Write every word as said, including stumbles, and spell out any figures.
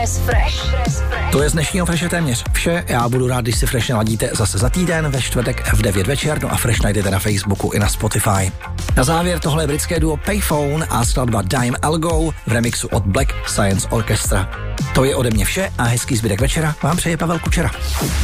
To je z dnešního Freše téměř vše. Já budu rád, když si Fresh naladíte zase za týden ve čtvrtek v devět večer, no a Fresh najdete na Facebooku i na Spotify. Na závěr tohle je britské duo Payphone a skladba Dime Algo v remixu od Black Science Orchestra. To je ode mě vše a hezký zbytek večera vám přeje Pavel Kučera.